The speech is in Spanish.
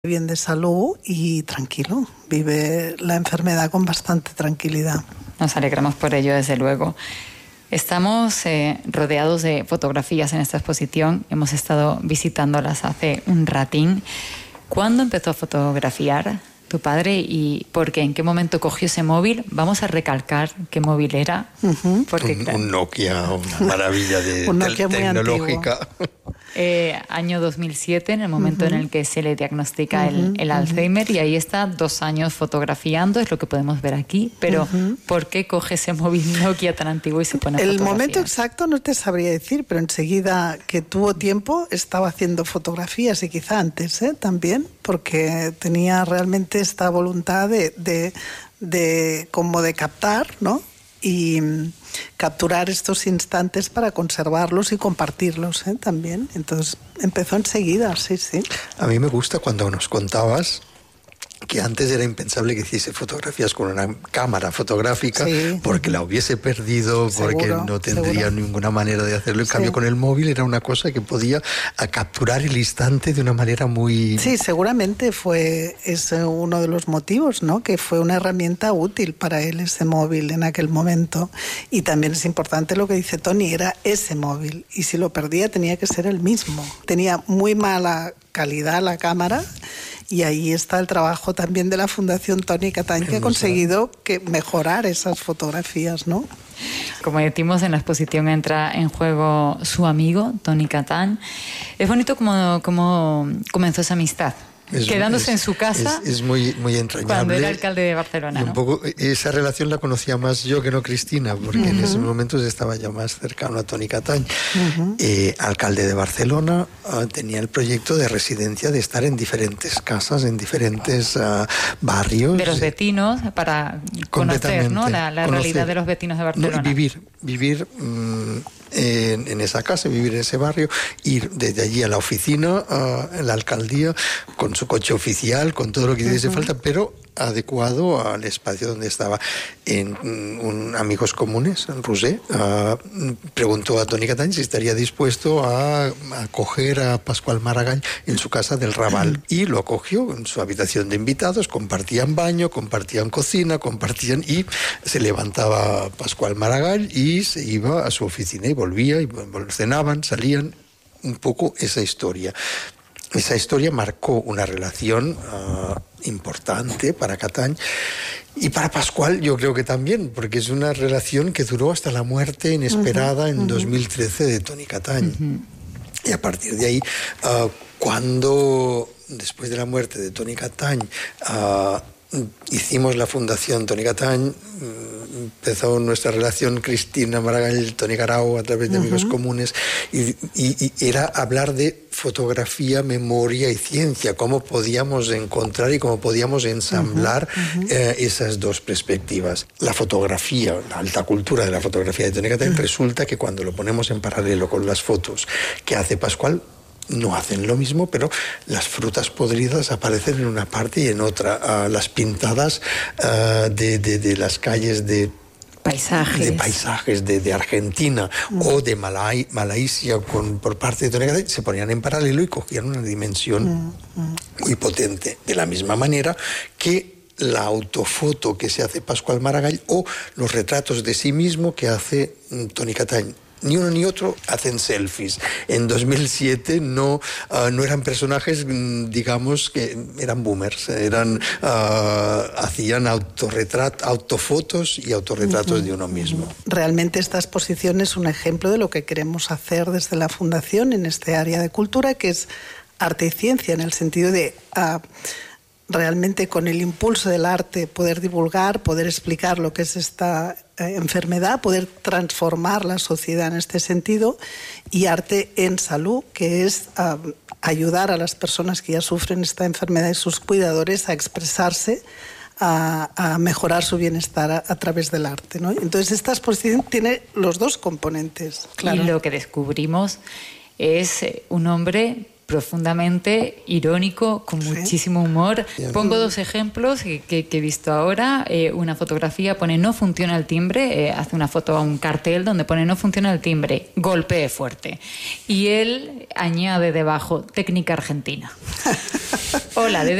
bien de salud y tranquilo, vive la enfermedad con bastante tranquilidad. Nos alegramos por ello, desde luego. Estamos rodeados de fotografías en esta exposición, hemos estado visitándolas hace un ratín. ¿Cuándo empezó a fotografiar tu padre y por qué? ¿En qué momento cogió ese móvil? Vamos a recalcar qué móvil era. Porque, un Nokia, una maravilla un Nokia tecnológica. Año 2007, en el momento en el que se le diagnostica el Alzheimer, y ahí está 2 años fotografiando, es lo que podemos ver aquí, pero ¿por qué coge ese móvil Nokia tan antiguo y se pone a fotografiar? El momento exacto no te sabría decir, pero enseguida que tuvo tiempo estaba haciendo fotografías, y quizá antes también, porque tenía realmente esta voluntad de como de captar, ¿no? Y capturar estos instantes para conservarlos y compartirlos también. Entonces empezó enseguida, sí. A mí me gusta cuando nos contabas que antes era impensable que hiciese fotografías con una cámara fotográfica, porque la hubiese perdido, porque no tendría ninguna manera de hacerlo. En cambio, con el móvil era una cosa que podía capturar el instante de una manera muy... Sí, seguramente es uno de los motivos, ¿no? Que fue una herramienta útil para él ese móvil en aquel momento. Y también es importante lo que dice Toni, era ese móvil. Y si lo perdía tenía que ser el mismo. Tenía muy mala calidad la cámara. Y ahí está el trabajo también de la Fundación Toni Catany, que ha conseguido mejorar esas fotografías, ¿no? Como decimos, en la exposición entra en juego su amigo, Toni Catany. Es bonito cómo comenzó esa amistad. Quedándose en su casa es muy, muy entrañable. Cuando era alcalde de Barcelona. Y un poco esa relación la conocía más yo que no Cristina, porque en ese momento estaba ya más cercano a Toni Catany. Alcalde de Barcelona, tenía el proyecto de residencia, de estar en diferentes casas, en diferentes barrios. De los vecinos, para conocer, ¿no? la realidad de los vecinos de Barcelona. Vivir en esa casa, vivir en ese barrio, ir desde allí a la oficina, a la alcaldía, con su coche oficial, con todo lo que hiciese falta, pero adecuado al espacio donde estaba. En Amigos Comunes, en Roser, preguntó a Toni Catany si estaría dispuesto a acoger a Pasqual Maragall en su casa del Raval. Y lo acogió en su habitación de invitados, compartían baño, compartían cocina, y se levantaba Pasqual Maragall y se iba a su oficina y volvía, y cenaban, salían, un poco esa historia. Esa historia marcó una relación importante para Catany y para Pasqual, yo creo que también, porque es una relación que duró hasta la muerte inesperada en 2013 de Toni Catany. Y a partir de ahí, cuando después de la muerte de Toni Catany hicimos la Fundación Toni Catany, empezó nuestra relación Cristina Maragall, Toni Garau, a través de Amigos Comunes, y era hablar de fotografía, memoria y ciencia, cómo podíamos encontrar y cómo podíamos ensamblar esas dos perspectivas. La fotografía, la alta cultura de la fotografía de Toni Catany, resulta que cuando lo ponemos en paralelo con las fotos que hace Pasqual, no hacen lo mismo, pero las frutas podridas aparecen en una parte y en otra. Las pintadas de las calles de paisajes de Argentina o de Malasia por parte de Toni Catany se ponían en paralelo y cogían una dimensión muy potente. De la misma manera que la autofoto que se hace Pasqual Maragall o los retratos de sí mismo que hace Toni Catany. Ni uno ni otro hacen selfies. En 2007 no eran personajes, digamos, que eran boomers, hacían autofotos y autorretratos de uno mismo. Realmente esta exposición es un ejemplo de lo que queremos hacer desde la Fundación en este área de cultura, que es arte y ciencia, en el sentido de realmente con el impulso del arte poder divulgar, poder explicar lo que es esta enfermedad, poder transformar la sociedad en este sentido, y arte en salud, que es ayudar a las personas que ya sufren esta enfermedad y sus cuidadores a expresarse, a mejorar su bienestar a través del arte, ¿no? Entonces esta exposición tiene los dos componentes. Claro. Y lo que descubrimos es un hombre profundamente irónico, con muchísimo humor. Pongo 2 ejemplos que he visto ahora. Una fotografía pone no funciona el timbre, hace una foto a un cartel donde pone no funciona el timbre, golpee fuerte. Y él añade debajo técnica argentina. Hola,